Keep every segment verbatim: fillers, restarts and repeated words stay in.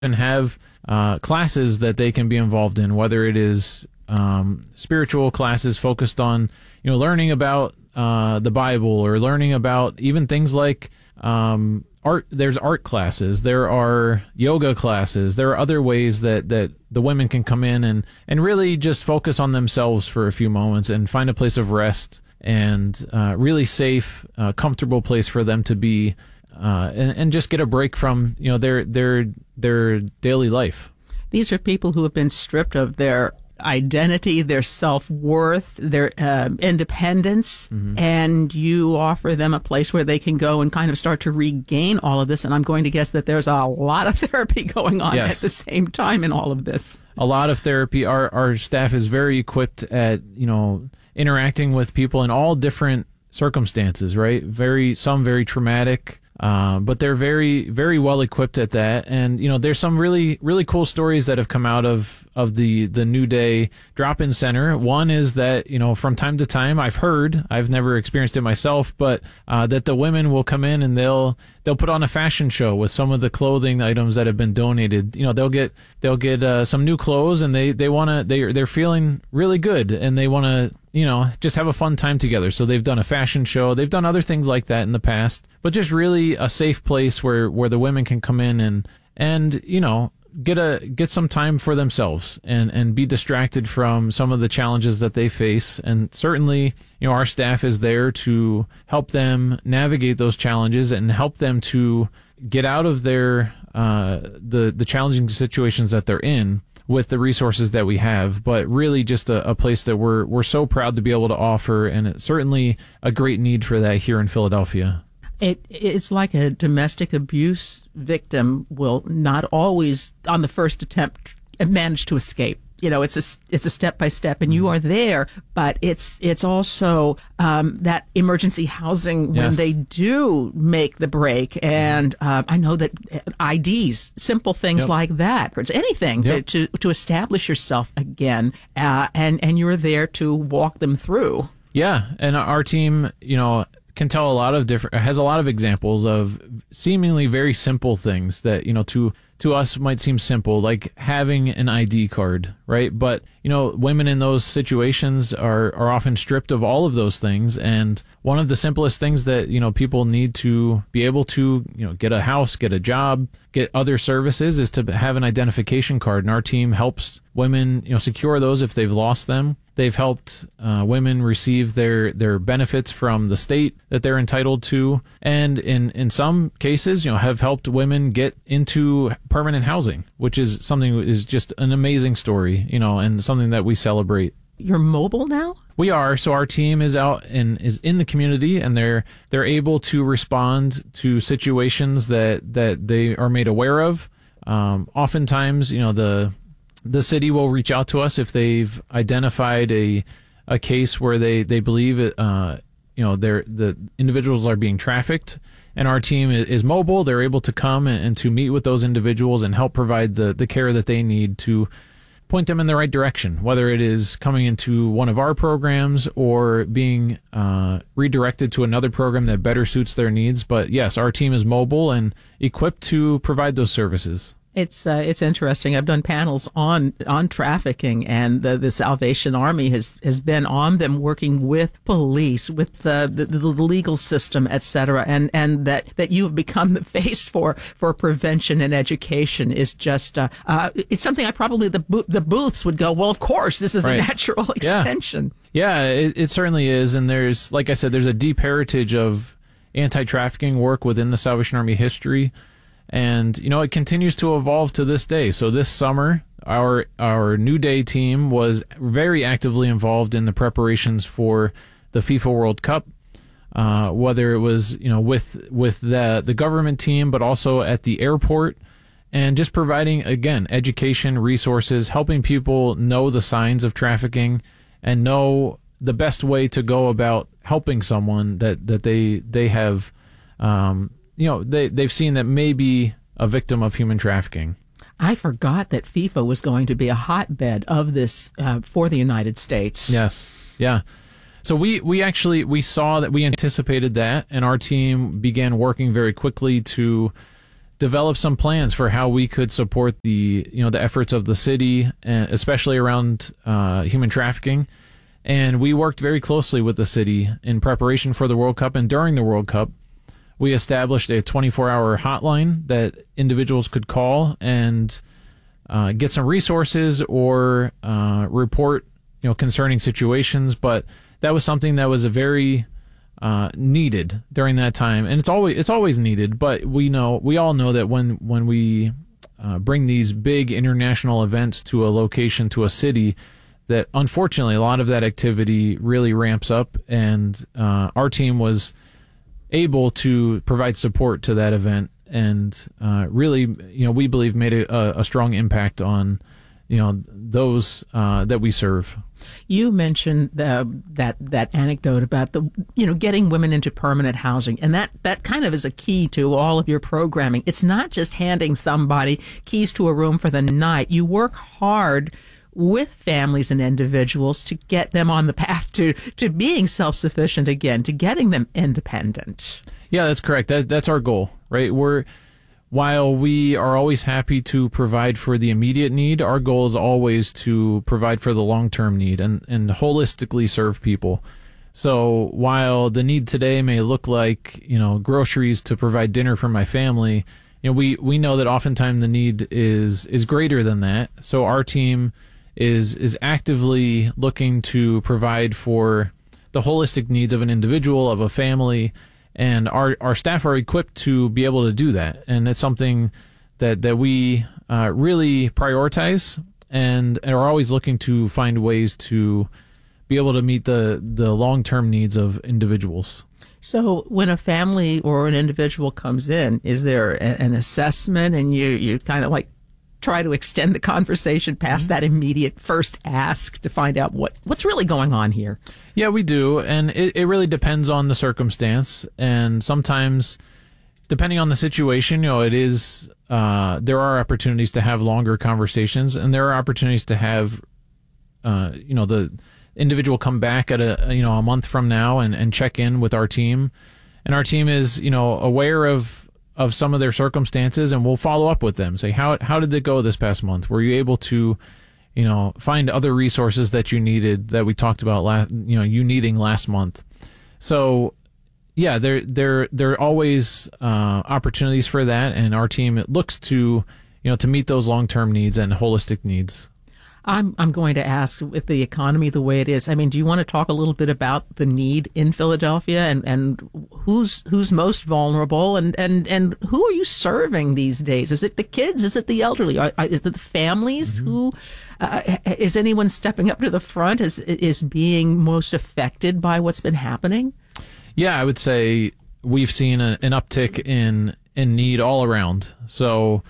and have uh, classes that they can be involved in, whether it is um, spiritual classes focused on, you know, learning about uh, the Bible, or learning about even things like um, art. There's art classes. There are yoga classes. There are other ways that, that the women can come in and, and really just focus on themselves for a few moments and find a place of rest and uh, really safe, uh, comfortable place for them to be, uh, and, and just get a break from, you know, their their their daily life. These are people who have been stripped of their identity, their self-worth, their uh, independence, mm-hmm. and you offer them a place where they can go and kind of start to regain all of this. And I'm going to guess that there's a lot of therapy going on yes. at the same time in all of this. A lot of therapy. Our our staff is very equipped at, you know, interacting with people in all different circumstances, right? Very, some very traumatic, uh, but they're very, very well equipped at that. And, you know, there's some really, really cool stories that have come out of, of the, the New Day Drop-In Center. One is that, you know, from time to time, I've heard, I've never experienced it myself, but uh, that the women will come in and they'll, they'll put on a fashion show with some of the clothing items that have been donated. You know, they'll get, they'll get uh, some new clothes, and they, they want to, they, they're feeling really good, and they want to, you know, just have a fun time together. So they've done a fashion show. They've done other things like that in the past, but just really a safe place where, where the women can come in and, and, you know, get a, get some time for themselves and, and be distracted from some of the challenges that they face. And certainly, you know, our staff is there to help them navigate those challenges and help them to get out of their, uh, the, the challenging situations that they're in with the resources that we have, but really just a, a place that we're we're so proud to be able to offer, and it's certainly a great need for that here in Philadelphia. It it's like a domestic abuse victim will not always, on the first attempt, manage to escape. You know, it's a it's a step by step, and you are there. But it's it's also um, that emergency housing when yes. they do make the break, and uh, I know that I Ds, simple things yep. like that, or anything yep. to to establish yourself again, uh, and and you're there to walk them through. Yeah, and our team, you know, can tell a lot of different, has a lot of examples of seemingly very simple things that, you know, to to us might seem simple, like having an I D card, right? But, you know, women in those situations are, are often stripped of all of those things. And one of the simplest things that, you know, people need to be able to, you know, get a house, get a job, get other services is to have an identification card. And our team helps women, you know, secure those if they've lost them. They've helped uh, women receive their, their benefits from the state that they're entitled to. And in, in some cases, you know, have helped women get into permanent housing, which is something is just an amazing story, you know, and something that we celebrate. You're mobile now? We are. So our team is out and is in the community, and they're they're able to respond to situations that, that they are made aware of. Um, oftentimes, you know, the the city will reach out to us if they've identified a a case where they they believe it, uh, you know, they're the individuals are being trafficked. And our team is mobile. They're able to come and, and to meet with those individuals and help provide the, the care that they need to point them in the right direction, whether it is coming into one of our programs or being uh, redirected to another program that better suits their needs. But yes, our team is mobile and equipped to provide those services. It's uh, it's interesting. I've done panels on on trafficking, and the, the Salvation Army has, has been on them, working with police, with the the, the legal system, et cetera. And and that, that you have become the face for, for prevention and education is just uh, uh, it's something I probably the bo- the booths would go, well, of course, this is right. a natural extension. Yeah, yeah it, it certainly is. And there's, like I said, there's a deep heritage of anti-trafficking work within the Salvation Army history. And, you know, it continues to evolve to this day. So this summer, our our New Day team was very actively involved in the preparations for the FIFA World Cup, uh, whether it was, you know, with with the, the government team, but also at the airport, and just providing, again, education, resources, helping people know the signs of trafficking and know the best way to go about helping someone that, that they, they have um you know, they, they've seen that may be a victim of human trafficking. I forgot that FIFA was going to be a hotbed of this uh, for the United States. Yes. Yeah. So we, we actually, we saw that, we anticipated that, and our team began working very quickly to developed some plans for how we could support the you know the efforts of the city, and especially around uh, human trafficking. And we worked very closely with the city in preparation for the World Cup and during the World Cup. We established a twenty-four hour hotline that individuals could call and uh, get some resources or uh, report, you know, concerning situations. But that was something that was a very uh, needed during that time, and it's always it's always needed. But we know we all know that when when we uh, bring these big international events to a location, to a city, that unfortunately a lot of that activity really ramps up, and uh, our team was able to provide support to that event, and uh, really, you know, we believe made a, a strong impact on, you know, those uh, that we serve. You mentioned the, that that anecdote about the you know getting women into permanent housing, and that that kind of is a key to all of your programming. It's not just handing somebody keys to a room for the night. You work hard with families and individuals to get them on the path to, to being self-sufficient again, to getting them independent. Yeah, that's correct. That that's our goal, right? We're while we are always happy to provide for the immediate need, our goal is always to provide for the long-term need and, and holistically serve people. So while the need today may look like, you know, groceries to provide dinner for my family, you know, we, we know that oftentimes the need is is greater than that. So our team is is actively looking to provide for the holistic needs of an individual, of a family, and our our staff are equipped to be able to do that. And it's something that that we uh, really prioritize, and, and are always looking to find ways to be able to meet the the long-term needs of individuals. So when a family or an individual comes in, is there a, an assessment, and you you kind of like try to extend the conversation past that immediate first ask to find out what, what's really going on here? Yeah, we do. And it, it really depends on the circumstance. And sometimes, depending on the situation, you know, it is, uh, there are opportunities to have longer conversations, and there are opportunities to have, uh, you know, the individual come back at a, you know, a month from now and, and check in with our team. And our team is, you know, aware of, of some of their circumstances, and we'll follow up with them. Say, how how did it go this past month? Were you able to, you know, find other resources that you needed that we talked about last, you know, you needing last month? So, yeah, there there there are always uh, opportunities for that, and our team it looks to, you know, to meet those long term needs and holistic needs. I'm I'm going to ask, with the economy the way it is, I mean, do you want to talk a little bit about the need in Philadelphia, and, and who's who's most vulnerable, and, and, and who are you serving these days? Is it the kids? Is it the elderly? Are, is it the families? Mm-hmm. Who uh, is anyone stepping up to the front? Is is being most affected by what's been happening? Yeah, I would say we've seen a, an uptick in in need all around. So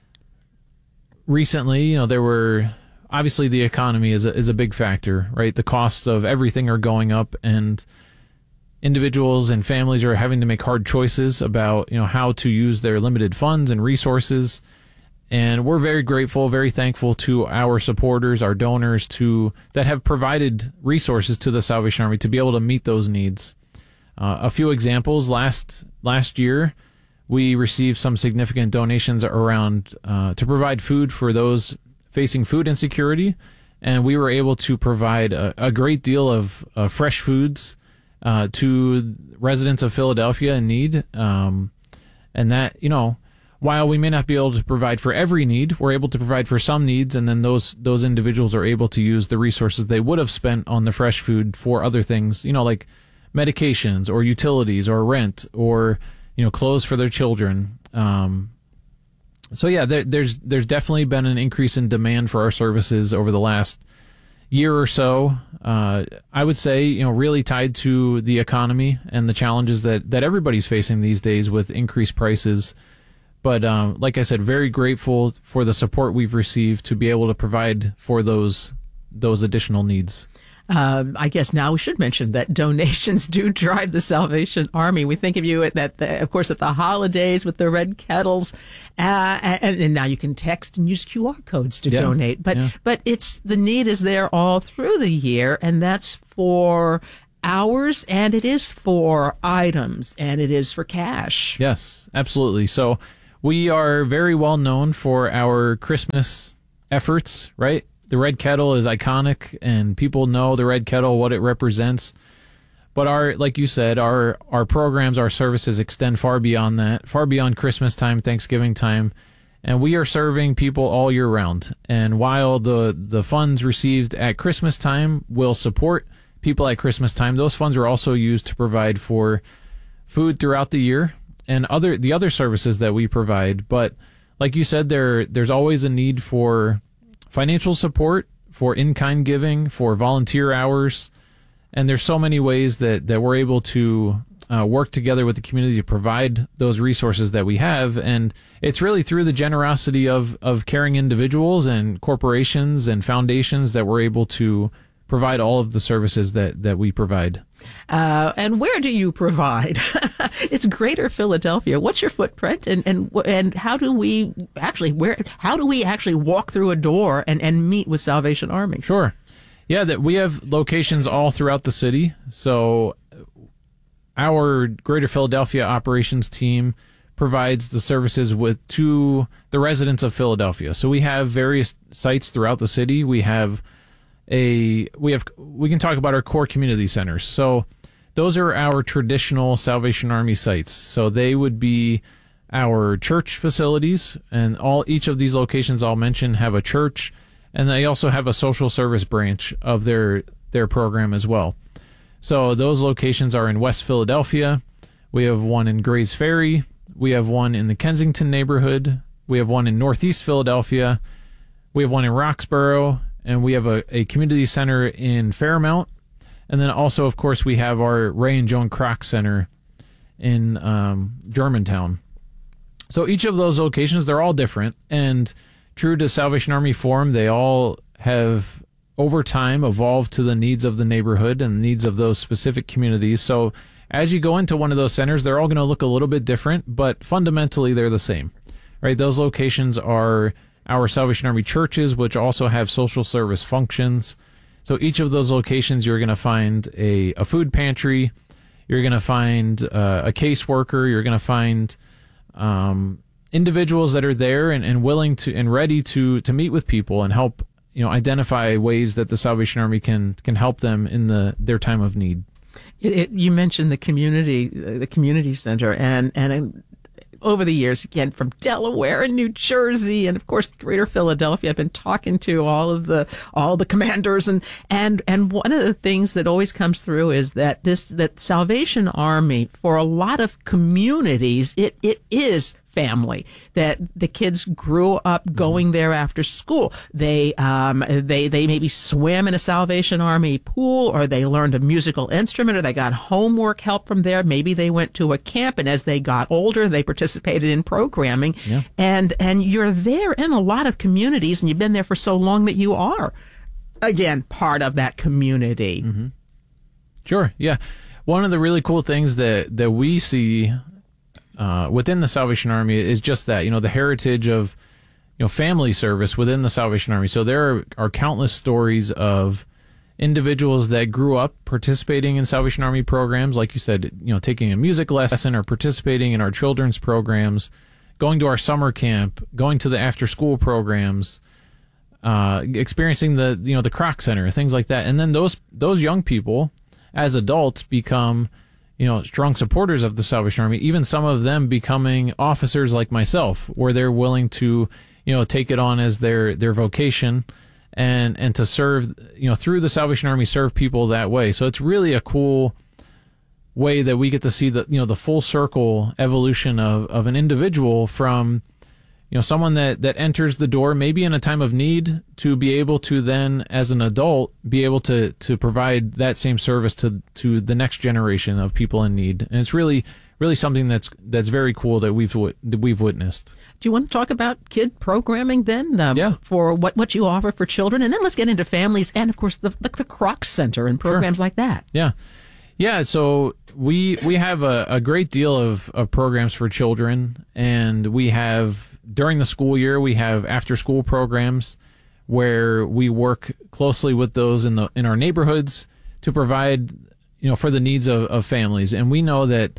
recently, you know, there were. Obviously, the economy is a, is a big factor, right? The costs of everything are going up, and individuals and families are having to make hard choices about, you know, how to use their limited funds and resources. And we're very grateful, very thankful to our supporters, our donors, to that have provided resources to the Salvation Army to be able to meet those needs. Uh, a few examples: last last year, we received some significant donations around uh, to provide food for those facing food insecurity, and we were able to provide a, a great deal of uh, fresh foods uh, to residents of Philadelphia in need. Um, and that, you know, while we may not be able to provide for every need, we're able to provide for some needs, and then those those individuals are able to use the resources they would have spent on the fresh food for other things, you know, like medications or utilities or rent or, you know, clothes for their children. Um, So yeah, there, there's there's definitely been an increase in demand for our services over the last year or so. Uh, I would say, you know, really tied to the economy and the challenges that, that everybody's facing these days with increased prices. But um, like I said, very grateful for the support we've received to be able to provide for those those additional needs. Um, I guess now we should mention that donations do drive the Salvation Army. We think of you at that, the, of course, at the holidays with the red kettles, uh, and, and now you can text and use Q R codes to yeah. donate. But yeah. but it's the need is there all through the year, and that's for hours, and it is for items, and it is for cash. Yes, absolutely. So we are very well known for our Christmas efforts, right? The Red Kettle is iconic, and people know the Red Kettle, what it represents. But our, like you said, our our programs, our services extend far beyond that, far beyond Christmas time, Thanksgiving time, and we are serving people all year round. And while the the funds received at Christmas time will support people at Christmas time, those funds are also used to provide for food throughout the year and other the other services that we provide. But like you said, there there's always a need for financial support, for in-kind giving, for volunteer hours, and there's so many ways that, that we're able to uh, work together with the community to provide those resources that we have. And it's really through the generosity of, of caring individuals and corporations and foundations that we're able to provide all of the services that, that we provide. Uh, and where do you provide? It's Greater Philadelphia. What's your footprint, and, and and how do we actually where how do we actually walk through a door and, and meet with Salvation Army? Sure. Yeah, that we have locations all throughout the city. So our Greater Philadelphia operations team provides the services with to the residents of Philadelphia. So we have various sites throughout the city. We have A, we have we can talk about our core community centers. So those are our traditional Salvation Army sites. So they would be our church facilities, and all each of these locations I'll mention have a church, and they also have a social service branch of their their program as well. So those locations are in West Philadelphia. We have one in Grays Ferry. We have one in the Kensington neighborhood. We have one in Northeast Philadelphia. We have one in Roxborough. And we have a, a community center in Fairmount. And then also, of course, we have our Ray and Joan Kroc Center in um, Germantown. So each of those locations, they're all different. And true to Salvation Army form, they all have, over time, evolved to the needs of the neighborhood and the needs of those specific communities. So as you go into one of those centers, they're all going to look a little bit different, but fundamentally they're the same, right? Those locations are our Salvation Army churches, which also have social service functions. So each of those locations, you're going to find a, a food pantry, you're going to find uh, a caseworker, you're going to find um, individuals that are there and, and willing to and ready to to meet with people and help, you know, identify ways that the Salvation Army can can help them in the their time of need. It, it, you mentioned the community, the community center, and and. Over the years, again, from Delaware and New Jersey, and of course, Greater Philadelphia, I've been talking to all of the all the commanders, and and and one of the things that always comes through is that this that Salvation Army, for a lot of communities, it it is family. That the kids grew up going there after school. They um they they maybe swam in a Salvation Army pool, or they learned a musical instrument, or they got homework help from there. Maybe they went to a camp, and as they got older, they participated in programming. Yeah. And and you're there in a lot of communities, and you've been there for so long that you are, again, part of that community. Mm-hmm. Sure. Yeah. One of the really cool things that that we see Uh, within the Salvation Army is just that, you know, the heritage of, you know, family service within the Salvation Army. So there are, are countless stories of individuals that grew up participating in Salvation Army programs, like you said, you know, taking a music lesson or participating in our children's programs, going to our summer camp, going to the after-school programs, uh, experiencing the, you know, the Kroc Center, things like that. And then those those young people, as adults, become, you know, strong supporters of the Salvation Army, even some of them becoming officers like myself, where they're willing to, you know, take it on as their, their vocation and, and to serve, you know, through the Salvation Army, serve people that way. So it's really a cool way that we get to see the, you know, the full circle evolution of, of an individual from, you know, someone that, that enters the door maybe in a time of need to be able to then, as an adult, be able to, to provide that same service to, to the next generation of people in need. And it's really, really something that's that's very cool that we've that we've witnessed. Do you want to talk about kid programming then? Um, yeah. For what, what you offer for children, and then let's get into families and, of course, the the, the Kroc Center and programs sure. like that. Yeah. Yeah, so we we have a, a great deal of, of programs for children, and we have, during the school year, we have after-school programs where we work closely with those in the in our neighborhoods to provide, you know, for the needs of, of families. And we know that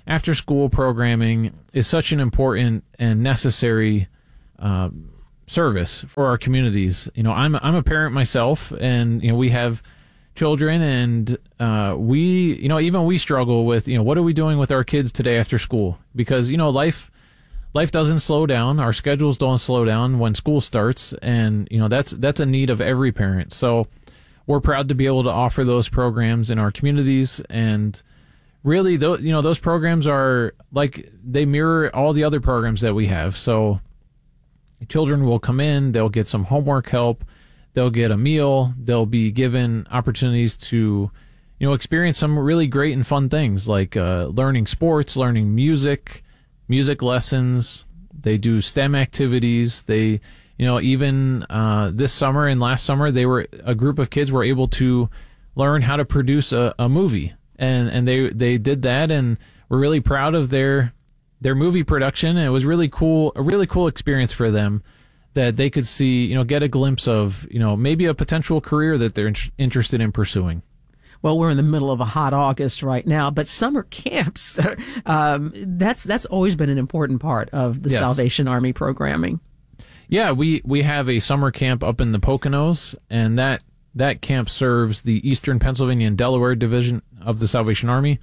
after school programming is such an important and necessary uh, service for our communities. You know, I'm I'm a parent myself, and you know we have children, and uh, we you know even we struggle with you know what are we doing with our kids today after school, because you know life life doesn't slow down, our schedules don't slow down when school starts, and you know that's that's a need of every parent. So we're proud to be able to offer those programs in our communities, and really, those you know those programs are like they mirror all the other programs that we have. So children will come in, they'll get some homework help, they'll get a meal, they'll be given opportunities to, you know, experience some really great and fun things like uh, learning sports, learning music, music lessons. They do STEM activities. They, you know, even uh, this summer and last summer, they were a group of kids were able to learn how to produce a, a movie, and and they they did that, and we're really proud of their. their movie production, and it was really cool, a really cool experience for them that they could see, you know, get a glimpse of, you know, maybe a potential career that they're in- interested in pursuing. Well, we're in the middle of a hot August right now, but summer camps, um, that's that's always been an important part of the yes. Salvation Army programming. Yeah, we, we have a summer camp up in the Poconos, and that, that camp serves the Eastern Pennsylvania and Delaware Division of the Salvation Army.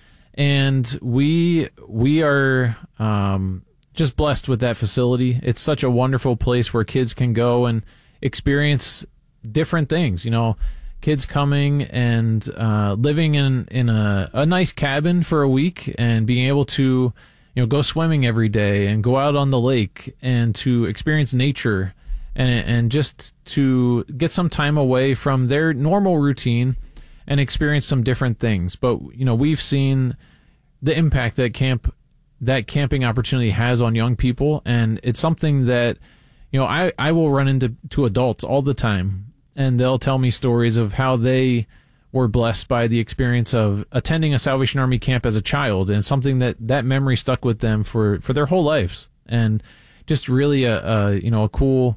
And we we are um, just blessed with that facility. It's such a wonderful place where kids can go and experience different things. You know, kids coming and uh, living in in a, a nice cabin for a week and being able to, you know, go swimming every day and go out on the lake and to experience nature and and just to get some time away from their normal routine and experience some different things. But, you know, we've seen the impact that camp, that camping opportunity has on young people. And it's something that, you know, I, I will run into to adults all the time, and they'll tell me stories of how they were blessed by the experience of attending a Salvation Army camp as a child, and something that that memory stuck with them for, for their whole lives. And just really a, a you know, a cool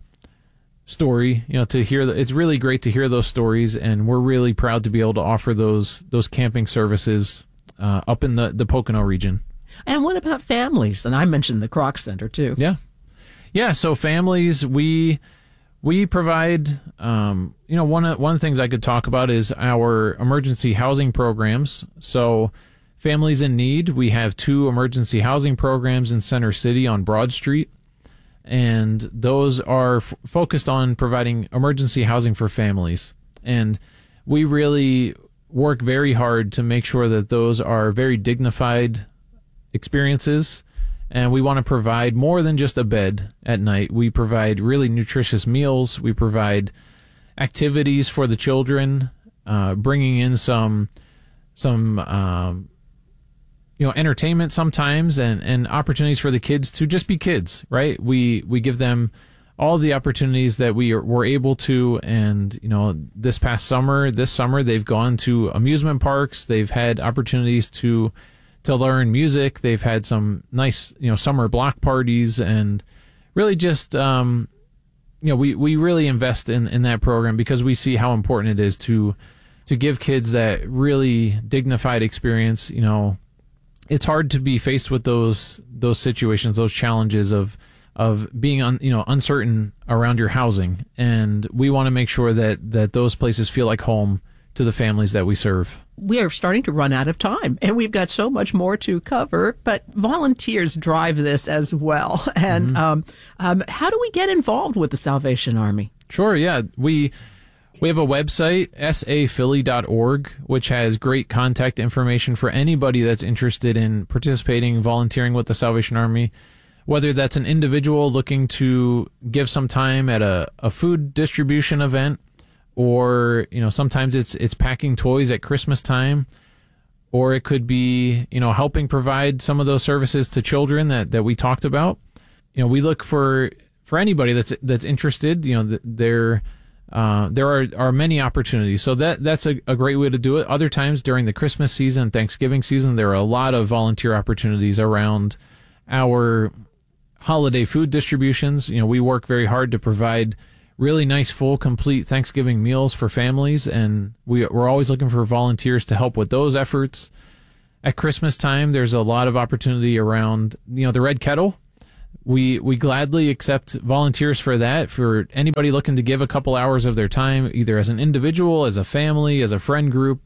story, you know, to hear. It's really great to hear those stories, and we're really proud to be able to offer those those camping services uh, up in the the Pocono region. And what about families? And I mentioned the Kroc Center too. Yeah, yeah. So families, we we provide. Um, you know, one of one of the things I could talk about is our emergency housing programs. So families in need, we have two emergency housing programs in Center City on Broad Street. And those are f- focused on providing emergency housing for families. And we really work very hard to make sure that those are very dignified experiences. And we want to provide more than just a bed at night. We provide really nutritious meals. We provide activities for the children, uh, bringing in some some um, you know, entertainment sometimes, and, and opportunities for the kids to just be kids, right? We we give them all the opportunities that we are, were able to, and, you know, this past summer, this summer, they've gone to amusement parks, they've had opportunities to to learn music, they've had some nice, you know, summer block parties, and really just, um, you know, we, we really invest in, in that program because we see how important it is to to give kids that really dignified experience. You know, it's hard to be faced with those those situations, those challenges of of being un, you know uncertain around your housing, and we want to make sure that that those places feel like home to the families that we serve. We are starting to run out of time, and we've got so much more to cover, but volunteers drive this as well. And mm-hmm. um, um, how do we get involved with the Salvation Army? Sure, yeah. We We have a website, s a philly dot org, which has great contact information for anybody that's interested in participating, volunteering with the Salvation Army, whether that's an individual looking to give some time at a, a food distribution event, or, you know, sometimes it's it's packing toys at Christmas time, or it could be, you know, helping provide some of those services to children that, that we talked about. You know, we look for for anybody that's that's interested. You know, they're Uh, there are, are many opportunities. So that that's a, a great way to do it. Other times during the Christmas season, Thanksgiving season, there are a lot of volunteer opportunities around our holiday food distributions. You know, we work very hard to provide really nice, full, complete Thanksgiving meals for families, and we, we're always looking for volunteers to help with those efforts. at Christmas time, there's a lot of opportunity around, you know, the Red Kettle. We we gladly accept volunteers for that, for anybody looking to give a couple hours of their time, either as an individual, as a family, as a friend group,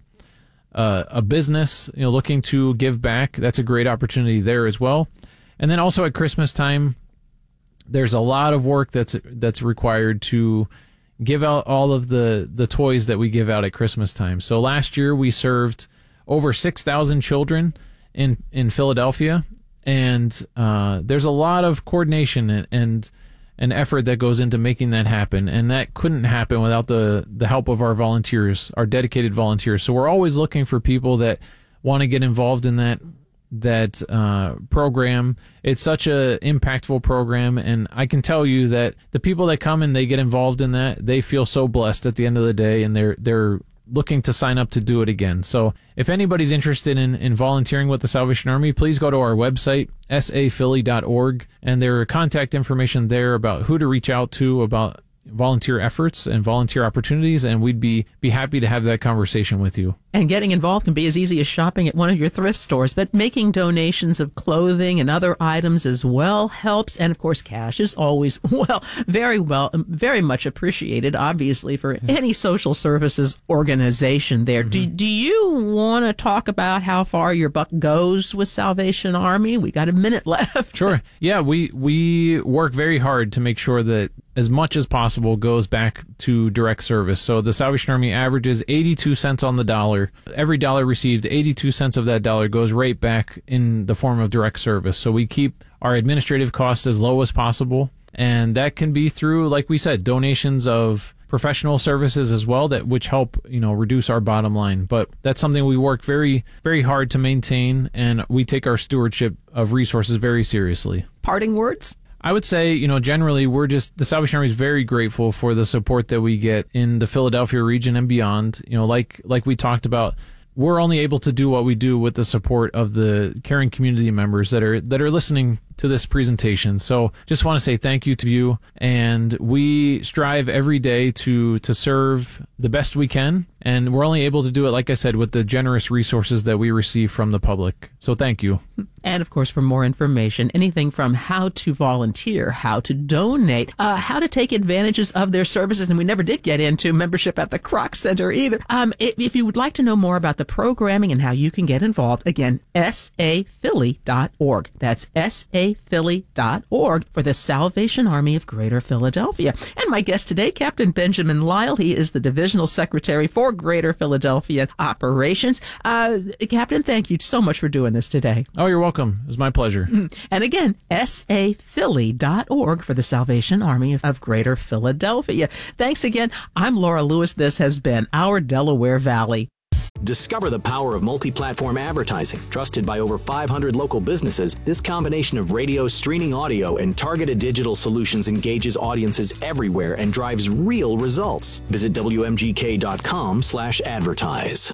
uh, a business, you know, looking to give back. That's a great opportunity there as well. And then also at Christmas time, there's a lot of work that's that's required to give out all of the, the toys that we give out at Christmas time. So last year we served over six thousand children in, in Philadelphia. And uh, there's a lot of coordination and, and and effort that goes into making that happen. And that couldn't happen without the, the help of our volunteers, our dedicated volunteers. So we're always looking for people that want to get involved in that that uh, program. It's such a impactful program. And I can tell you that the people that come and they get involved in that, they feel so blessed at the end of the day, and they're they're looking to sign up to do it again. So if anybody's interested in, in volunteering with the Salvation Army, please go to our website, s a philly dot org, and there are contact information there about who to reach out to about volunteer efforts and volunteer opportunities, and we'd be, be happy to have that conversation with you. And getting involved can be as easy as shopping at one of your thrift stores, but making donations of clothing and other items as well helps. And of course, cash is always, well, very well, very much appreciated, obviously, for any social services organization there. Mm-hmm. Do, do you want to talk about how far your buck goes with Salvation Army? We got a minute left. Sure. Yeah, we, we work very hard to make sure that as much as possible goes back to direct service. So the Salvation Army averages eighty-two cents on the dollar. Every dollar received, eighty-two cents of that dollar goes right back in the form of direct service. So we keep our administrative costs as low as possible. And that can be through, like we said, donations of professional services as well, that which help, you know, reduce our bottom line. But that's something we work very, very hard to maintain, and we take our stewardship of resources very seriously. Parting words? I would say, you know, generally we're just, the Salvation Army is very grateful for the support that we get in the Philadelphia region and beyond. You know, like like we talked about, we're only able to do what we do with the support of the caring community members that are that are listening to this presentation. So just want to say thank you to you, and we strive every day to to serve the best we can, and we're only able to do it, like I said, with the generous resources that we receive from the public. So thank you. And of course, for more information, anything from how to volunteer, how to donate, uh, how to take advantages of their services, and we never did get into membership at the Kroc Center either. Um, if, if you would like to know more about the programming and how you can get involved, again, s a philly dot org. That's s a philly dot org for the Salvation Army of Greater Philadelphia. And my guest today, Captain Benjamin Lyle. He is the Divisional Secretary for Greater Philadelphia Operations. Uh, Captain, thank you so much for doing this today. Oh, you're welcome. It was my pleasure. And again, s a philly dot org for the Salvation Army of, of Greater Philadelphia. Thanks again. I'm Laura Lewis. This has been Our Delaware Valley. Discover the power of multi-platform advertising. Trusted by over five hundred local businesses, this combination of radio, streaming audio, and targeted digital solutions engages audiences everywhere and drives real results. Visit W M G K dot com slash advertise.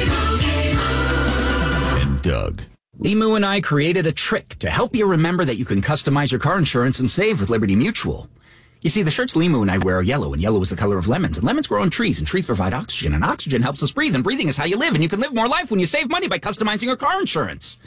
And Doug. Limu and I created a trick to help you remember that you can customize your car insurance and save with Liberty Mutual. You see, the shirts Limu and I wear are yellow, and yellow is the color of lemons, and lemons grow on trees, and trees provide oxygen, and oxygen helps us breathe, and breathing is how you live, and you can live more life when you save money by customizing your car insurance.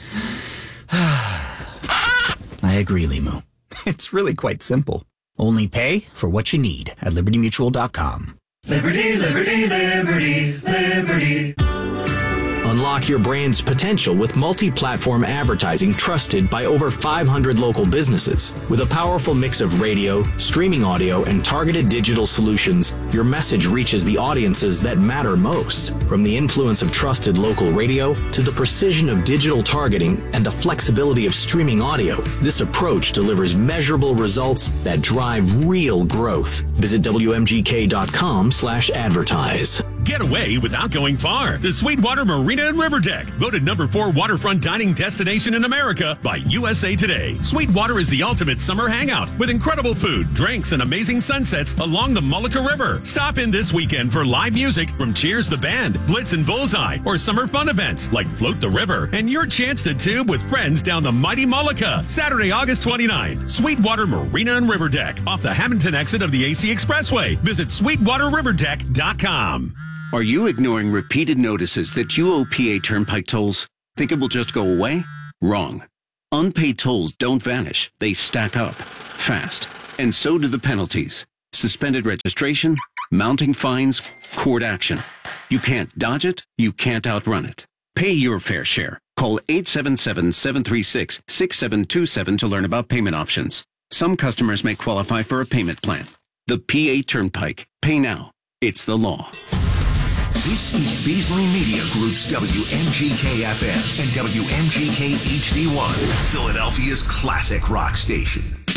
I agree, Limu. It's really quite simple. Only pay for what you need at liberty mutual dot com. Liberty, liberty, liberty, liberty. Unlock your brand's potential with multi-platform advertising trusted by over five hundred local businesses. With a powerful mix of radio, streaming audio, and targeted digital solutions, your message reaches the audiences that matter most. From the influence of trusted local radio to the precision of digital targeting and the flexibility of streaming audio, this approach delivers measurable results that drive real growth. Visit W M G K dot com slash advertise. Get away without going far to Sweetwater Marina and River Deck, voted number four waterfront dining destination in America by U S A Today. Sweetwater is the ultimate summer hangout with incredible food, drinks, and amazing sunsets along the Mullica River. Stop in this weekend for live music from Cheers the Band, Blitz and Bullseye, or summer fun events like Float the River, and your chance to tube with friends down the mighty Mullica. Saturday, August twenty-ninth, Sweetwater Marina and River Deck, off the Hamilton exit of the A C Expressway. Visit sweetwater river deck dot com. Are you ignoring repeated notices that you owe P A Turnpike tolls? Think it will just go away? Wrong. Unpaid tolls don't vanish. They stack up fast. And so do the penalties. Suspended registration, mounting fines, court action. You can't dodge it. You can't outrun it. Pay your fair share. Call eight seven seven, seven three six, six seven two seven to learn about payment options. Some customers may qualify for a payment plan. The P A Turnpike. Pay now. It's the law. This is Beasley Media Group's W M G K F M and W M G K H D one, Philadelphia's classic rock station.